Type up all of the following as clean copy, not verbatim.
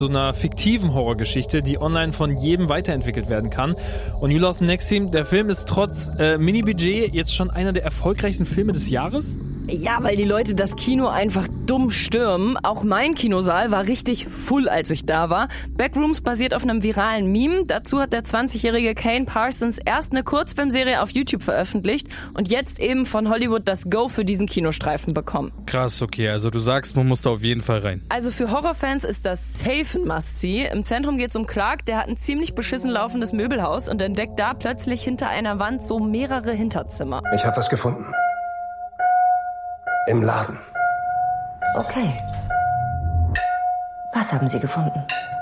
so einer fiktiven Horrorgeschichte, die online von jedem weiterentwickelt werden kann. Und You Lost Me Next Team, der Film ist trotz Mini-Budget jetzt schon einer der erfolgreichsten Filme des Jahres? Ja, weil die Leute das Kino einfach dumm stürmen. Auch mein Kinosaal war richtig full, als ich da war. Backrooms basiert auf einem viralen Meme. Dazu hat der 20-jährige Kane Parsons erst eine Kurzfilmserie auf YouTube veröffentlicht und jetzt eben von Hollywood das Go für diesen Kinostreifen bekommen. Krass, okay, also du sagst, man muss da auf jeden Fall rein. Also für Horrorfans ist das safe ein Must-See. Im Zentrum geht's um Clark, der hat ein ziemlich beschissen laufendes Möbelhaus und entdeckt da plötzlich hinter einer Wand so mehrere Hinterzimmer. Ich habe was gefunden. Im Laden. Okay. Was haben Sie gefunden?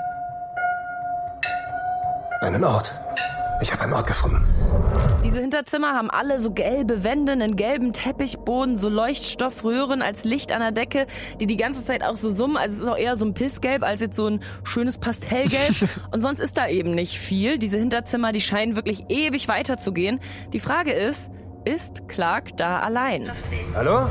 Einen Ort. Ich habe einen Ort gefunden. Diese Hinterzimmer haben alle so gelbe Wände, einen gelben Teppichboden, so Leuchtstoffröhren als Licht an der Decke, die ganze Zeit auch so summen. Also es ist auch eher so ein Pissgelb als jetzt so ein schönes Pastellgelb. Und sonst ist da eben nicht viel. Diese Hinterzimmer, die scheinen wirklich ewig weiterzugehen. Die Frage ist Clark da allein? Hallo?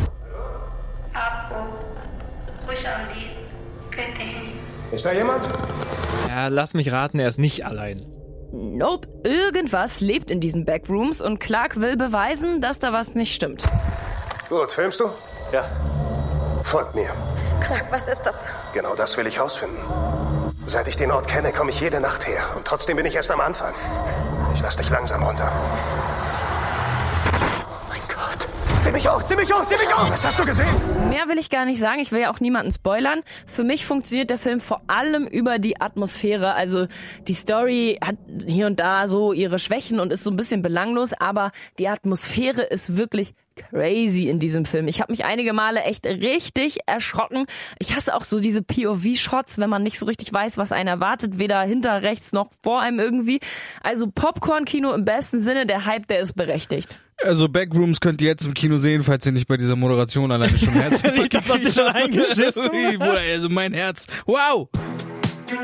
Ist da jemand? Ja, lass mich raten, er ist nicht allein. Nope, irgendwas lebt in diesen Backrooms und Clark will beweisen, dass da was nicht stimmt. Gut, filmst du? Ja. Folgt mir. Clark, was ist das? Genau das will ich rausfinden. Seit ich den Ort kenne, komme ich jede Nacht her. Und trotzdem bin ich erst am Anfang. Ich lass dich langsam runter. Oh mein Gott. Zieh mich hoch, zieh mich hoch, zieh mich hoch! Was hast du gesehen? Mehr will ich gar nicht sagen, ich will ja auch niemanden spoilern. Für mich funktioniert der Film vor allem über die Atmosphäre. Also die Story hat hier und da so ihre Schwächen und ist so ein bisschen belanglos, aber die Atmosphäre ist wirklich crazy in diesem Film. Ich habe mich einige Male echt richtig erschrocken. Ich hasse auch so diese POV-Shots, wenn man nicht so richtig weiß, was einen erwartet, weder hinter, rechts noch vor einem irgendwie. Also Popcorn-Kino im besten Sinne, der Hype, der ist berechtigt. Also Backrooms könnt ihr jetzt im Kino sehen, falls ihr nicht bei dieser Moderation alleine schon Herz Ich hab das schon eingeschissen. Also mein Herz. Wow!